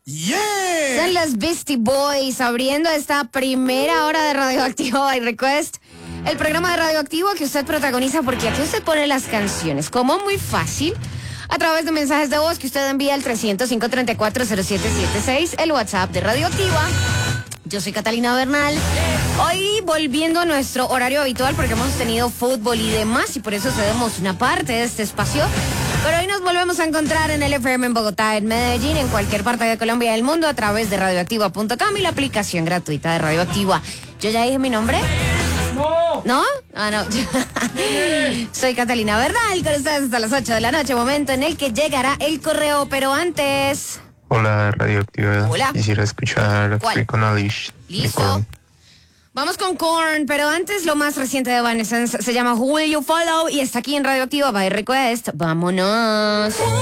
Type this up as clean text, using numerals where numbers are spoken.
Yeah. Son los Beastie Boys abriendo esta primera hora de Radioactivo by Request. El programa de Radioactivo que usted protagoniza porque aquí usted pone las canciones como muy fácil a través de mensajes de voz que usted envía al 300-534-0776, el WhatsApp de Radioactiva. Yo soy Catalina Bernal. Hoy volviendo a nuestro horario habitual porque hemos tenido fútbol y demás y por eso cedemos una parte de este espacio. Pero hoy nos volvemos a encontrar en el FM en Bogotá, en Medellín, en cualquier parte de Colombia y del mundo a través de radioactiva.com y la aplicación gratuita de Radioactiva. ¿Yo ya dije mi nombre? No. ¿No? Ah, no. Soy Catalina Bernal, con ustedes hasta las 8 de la noche, momento en el que llegará el correo, pero antes... Hola, Radioactiva. Hola. Quisiera escuchar ¿Cuál? Freak on a Leash. Listo. Vamos con Korn, pero antes lo más reciente de Evanescence se llama Who Will You Follow y está aquí en Radioactiva by Request. ¡Vámonos!